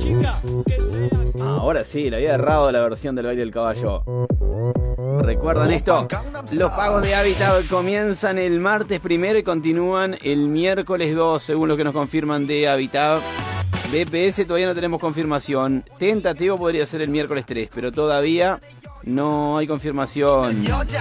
Ahora sí, le había errado la versión del baile del caballo. ¿Recuerdan esto? Los pagos de Habitat comienzan el martes 1 y continúan el miércoles 2, según lo que nos confirman de Habitat. BPS todavía no tenemos confirmación. Tentativo podría ser el miércoles 3, pero todavía no hay confirmación.